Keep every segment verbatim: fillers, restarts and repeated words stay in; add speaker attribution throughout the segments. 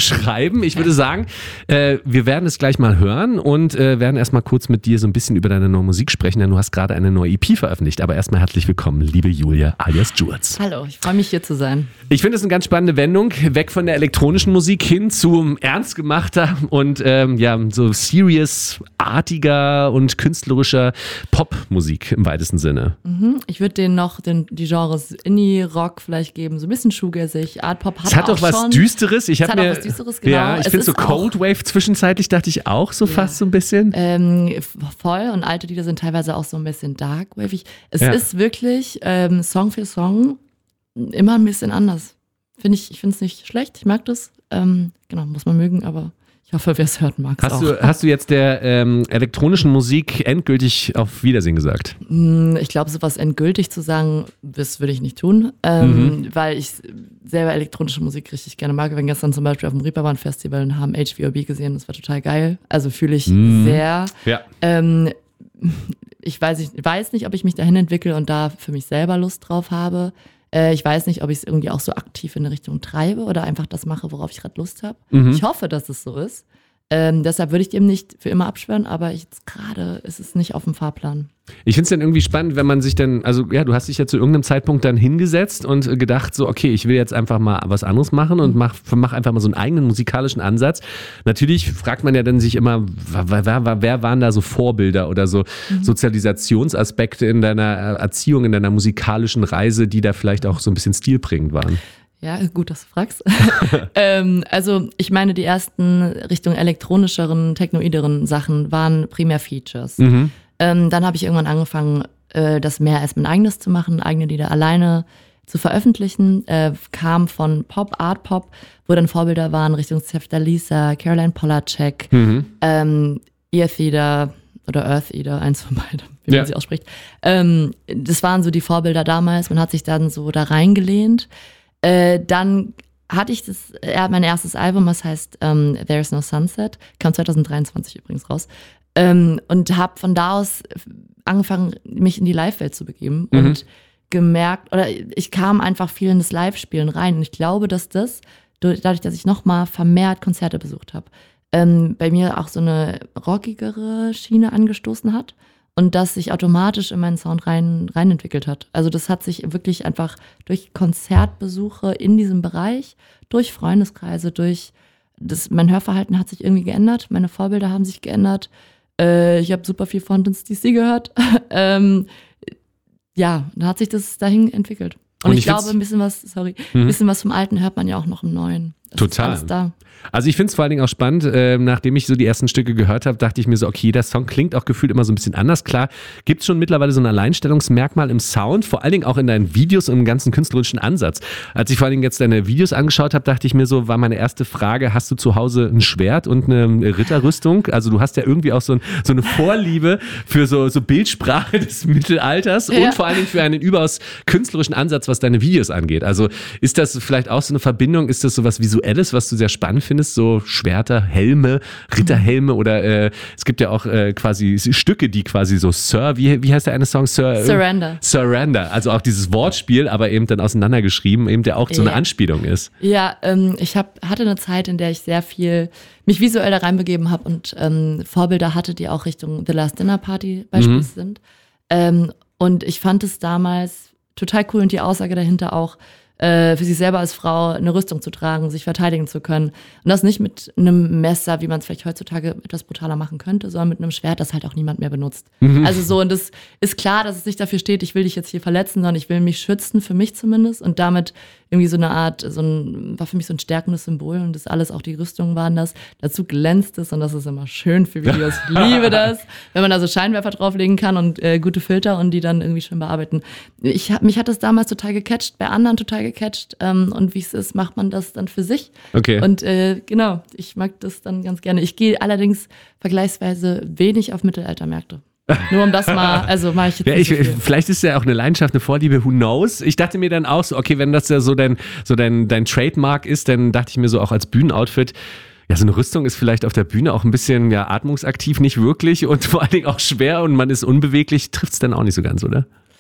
Speaker 1: schreiben. Ich würde sagen, äh, wir werden es gleich mal hören und äh, werden erstmal kurz mit dir so ein bisschen über deine neue Musik sprechen, denn du hast gerade eine neue E P veröffentlicht. Aber erstmal herzlich willkommen, liebe Julia alias Jules.
Speaker 2: Hallo, ich freue mich hier zu sein.
Speaker 1: Ich finde es eine ganz spannende Wendung, weg von der elektronischen Musik hin zu ernst gemachter und ähm, ja, so serious-artiger und künstlerischer Popmusik im weitesten Sinne.
Speaker 2: Mhm. Ich würde denen noch den, die Genres Indie-Rock vielleicht geben, so ein bisschen shoegazy, Art-Pop hat
Speaker 1: Es hat
Speaker 2: auch
Speaker 1: doch was
Speaker 2: schon.
Speaker 1: Düsteres. Ich
Speaker 2: es
Speaker 1: hab
Speaker 2: hat
Speaker 1: mir,
Speaker 2: auch was Düsteres, genau.
Speaker 1: Ja, ich finde so Cold Wave zwischenzeitlich dachte ich auch so ja. fast so ein bisschen.
Speaker 2: Ähm, voll und alte Lieder sind teilweise auch so ein bisschen dark-wavig. Es
Speaker 1: ja.
Speaker 2: ist wirklich ähm, Song für Song immer ein bisschen anders. Find ich ich finde es nicht schlecht, ich mag das. Ähm, genau, muss man mögen, aber ich hoffe, wer es hört, mag es auch.
Speaker 1: Du, hast du jetzt der ähm, elektronischen Musik endgültig auf Wiedersehen gesagt?
Speaker 2: Ich glaube, sowas endgültig zu sagen, das würde ich nicht tun, ähm, mhm. weil ich selber elektronische Musik richtig gerne mag. Wir waren gestern zum Beispiel auf dem Reeperbahn Festival und haben H V O B gesehen, das war total geil. Also fühle ich mhm. sehr.
Speaker 1: Ja.
Speaker 2: Ähm, ich weiß nicht, weiß nicht, ob ich mich dahin entwickle und da für mich selber Lust drauf habe. Äh, ich weiß nicht, ob ich es irgendwie auch so aktiv in eine Richtung treibe oder einfach das mache, worauf ich gerade Lust habe. Mhm. Ich hoffe, dass es so ist. Ähm, deshalb würde ich dem nicht für immer abschwören, aber jetzt gerade ist es nicht auf dem Fahrplan.
Speaker 1: Ich finde es dann irgendwie spannend, wenn man sich dann, also ja, du hast dich ja zu irgendeinem Zeitpunkt dann hingesetzt und gedacht so, okay, ich will jetzt einfach mal was anderes machen und mach, mach einfach mal so einen eigenen musikalischen Ansatz. Natürlich fragt man ja dann sich immer, wer, wer, wer waren da so Vorbilder oder so mhm. Sozialisationsaspekte in deiner Erziehung, in deiner musikalischen Reise, die da vielleicht auch so ein bisschen stilprägend waren?
Speaker 2: Ja, gut, dass du fragst. ähm, also ich meine, die ersten Richtung elektronischeren, technoideren Sachen waren primär Features. Mhm. Ähm, dann habe ich irgendwann angefangen, äh, das mehr als mein eigenes zu machen, eigene Lieder alleine zu veröffentlichen. Äh, kam von Pop, Art Pop, wo dann Vorbilder waren Richtung Sefta Lisa, Caroline Polacek, mhm. ähm, Earth Eater oder Earth Eater, eins von beiden, wie ja. man sie ausspricht. Ähm, das waren so die Vorbilder damals. Man hat sich dann so da reingelehnt. Äh, dann hatte ich das, äh, mein erstes Album, das heißt ähm, There's No Sunset, kam zwanzig dreiundzwanzig übrigens raus, ähm, und habe von da aus angefangen, mich in die Live-Welt zu begeben mhm. und gemerkt, oder ich kam einfach viel in das Live-Spielen rein und ich glaube, dass das, dadurch, dass ich nochmal vermehrt Konzerte besucht habe, ähm, bei mir auch so eine rockigere Schiene angestoßen hat. Und das sich automatisch in meinen Sound rein, rein entwickelt hat. Also das hat sich wirklich einfach durch Konzertbesuche in diesem Bereich, durch Freundeskreise, durch das, mein Hörverhalten hat sich irgendwie geändert, meine Vorbilder haben sich geändert. Äh, ich habe super viel Fountains D C gehört. ähm, ja, da hat sich das dahin entwickelt. Und, Und ich, ich glaube, ein bisschen was, sorry, mhm. ein bisschen was vom Alten hört man ja auch noch im Neuen. Das
Speaker 1: Total.
Speaker 2: Ist alles da.
Speaker 1: Also ich finde es vor allen Dingen auch spannend, äh, nachdem ich so die ersten Stücke gehört habe, dachte ich mir so, okay, jeder Song klingt auch gefühlt immer so ein bisschen anders. Klar, gibt es schon mittlerweile so ein Alleinstellungsmerkmal im Sound, vor allen Dingen auch in deinen Videos und im ganzen künstlerischen Ansatz. Als ich vor allen Dingen jetzt deine Videos angeschaut habe, dachte ich mir so, war meine erste Frage, hast du zu Hause ein Schwert und eine Ritterrüstung? Also du hast ja irgendwie auch so, ein, so eine Vorliebe für so, so Bildsprache des Mittelalters ja. und vor allen Dingen für einen überaus künstlerischen Ansatz, was deine Videos angeht. Also ist das vielleicht auch so eine Verbindung, ist das so was Visuelles, was du sehr spannend findest, so Schwerter, Helme, Ritterhelme oder äh, es gibt ja auch äh, quasi Stücke, die quasi so Sir, wie, wie heißt der eine Song? Sir,
Speaker 2: Surrender.
Speaker 1: Surrender, also auch dieses Wortspiel, aber eben dann auseinandergeschrieben, eben der auch so eine ja. Anspielung ist.
Speaker 2: Ja, ähm, ich hab, hatte eine Zeit, in der ich sehr viel mich visuell da reinbegeben habe und ähm, Vorbilder hatte, die auch Richtung The Last Dinner Party beispielsweise mhm. sind. Ähm, und ich fand es damals total cool und die Aussage dahinter auch, für sich selber als Frau eine Rüstung zu tragen, sich verteidigen zu können. Und das nicht mit einem Messer, wie man es vielleicht heutzutage etwas brutaler machen könnte, sondern mit einem Schwert, das halt auch niemand mehr benutzt. Mhm. Also so, und das ist klar, dass es nicht dafür steht, ich will dich jetzt hier verletzen, sondern ich will mich schützen, für mich zumindest. Und damit irgendwie so eine Art, so ein, war für mich so ein stärkendes Symbol und das alles, auch die Rüstungen waren das. Dazu glänzt es und das ist immer schön für Videos. Ich liebe das, wenn man da so Scheinwerfer drauflegen kann und äh, gute Filter und die dann irgendwie schön bearbeiten. Ich hab, mich hat das damals total gecatcht, bei anderen total gecatcht ähm, und wie es ist, macht man das dann für sich.
Speaker 1: Okay.
Speaker 2: Und äh, genau, ich mag das dann ganz gerne. Ich gehe allerdings vergleichsweise wenig auf Mittelaltermärkte. Nur um das mal, also mache ich jetzt
Speaker 1: ja,
Speaker 2: nicht
Speaker 1: ich,
Speaker 2: so viel.
Speaker 1: Vielleicht ist ja auch eine Leidenschaft, eine Vorliebe, who knows. Ich dachte mir dann auch so, okay, wenn das ja so dein, so dein, dein Trademark ist, dann dachte ich mir so auch als Bühnenoutfit, ja, so eine Rüstung ist vielleicht auf der Bühne auch ein bisschen ja, atmungsaktiv, nicht wirklich und vor allen Dingen auch schwer und man ist unbeweglich. Trifft es dann auch nicht so ganz, oder?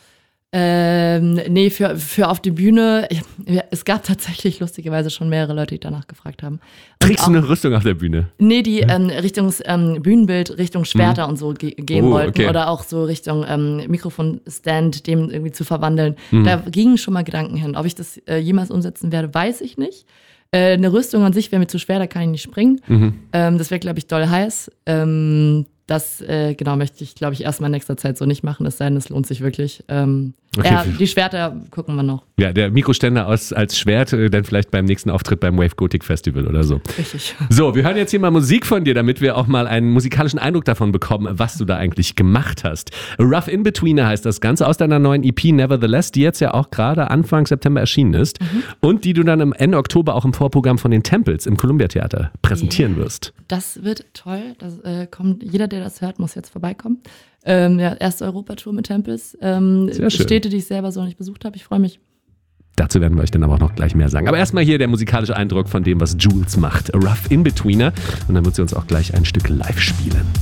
Speaker 2: Ähm, nee, für, für auf die Bühne, ich, es gab tatsächlich lustigerweise schon mehrere Leute, die danach gefragt haben. Und
Speaker 1: Trägst
Speaker 2: auch,
Speaker 1: du eine Rüstung auf der Bühne?
Speaker 2: Nee, die ähm, Richtung ähm, Bühnenbild, Richtung Schwerter
Speaker 1: mhm.
Speaker 2: und so ge- gehen
Speaker 1: oh,
Speaker 2: wollten.
Speaker 1: Okay.
Speaker 2: Oder auch so Richtung ähm, Mikrofonstand, dem irgendwie zu verwandeln.
Speaker 1: Mhm.
Speaker 2: Da gingen schon mal Gedanken hin. Ob ich das äh, jemals umsetzen werde, weiß ich nicht. Äh, eine Rüstung an sich wäre mir zu schwer, da kann ich nicht springen.
Speaker 1: Mhm.
Speaker 2: Ähm, das wäre, glaube ich, doll heiß. Ähm, das, äh, genau, möchte ich, glaube ich, erstmal in nächster Zeit so nicht machen, es sei denn, es lohnt sich wirklich. Ähm,
Speaker 1: Okay.
Speaker 2: ja, die Schwerter gucken wir noch.
Speaker 1: Ja, der Mikroständer aus, als Schwert, äh, dann vielleicht beim nächsten Auftritt beim Wave Gothic Festival oder so.
Speaker 2: Richtig.
Speaker 1: So, wir hören jetzt hier mal Musik von dir, damit wir auch mal einen musikalischen Eindruck davon bekommen, was du da eigentlich gemacht hast. Rough In-Betweener heißt das Ganze aus deiner neuen E P Nevertheless, die jetzt ja auch gerade Anfang September erschienen ist mhm. und die du dann im Ende Oktober auch im Vorprogramm von den Temples im Columbia Theater präsentieren yeah. wirst.
Speaker 2: Das wird toll. Das, äh, kommt, jeder, der das hört, muss jetzt vorbeikommen. Ähm, ja, erste Europatour mit Temples. Ähm, Städte, die ich selber so nicht besucht habe. Ich freue mich.
Speaker 1: Dazu werden wir euch dann aber auch noch gleich mehr sagen. Aber erstmal hier der musikalische Eindruck von dem, was Jules macht. Rough In-Betweener. Und dann wird sie uns auch gleich ein Stück live spielen.